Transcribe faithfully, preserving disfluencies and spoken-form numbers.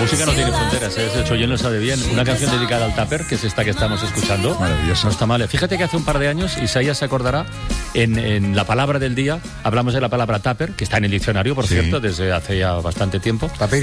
música no tiene fronteras, ¿eh? De hecho, yo lo sabe bien. Una canción dedicada al tupper, que es esta que estamos escuchando. Maravilloso. No está mal. Fíjate que hace un par de años, Isaías se acordará, en, en la palabra del día, hablamos de la palabra tupper, que está en el diccionario, por Sí. cierto, desde hace ya bastante tiempo. Tupper